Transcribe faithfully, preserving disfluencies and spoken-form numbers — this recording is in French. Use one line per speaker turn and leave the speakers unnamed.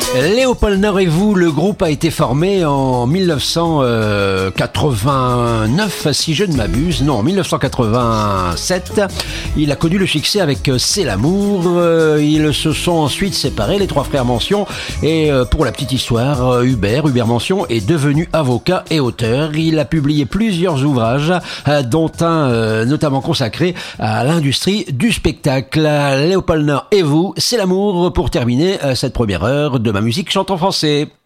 Léopold et vous, le groupe a été formé en mille neuf cent quatre-vingt-neuf, si je ne m'abuse. Non, en mille neuf cent quatre-vingt-sept. Il a connu le succès avec C'est l'amour. Ils se sont ensuite séparés, les trois frères Mention. Et pour la petite histoire, Hubert, Hubert Mention, est devenu avocat et auteur. Il a publié plusieurs ouvrages, dont un notamment consacré à l'industrie du spectacle. Léopold et vous, C'est l'amour, pour terminer cette première heure de ma musique chante en français.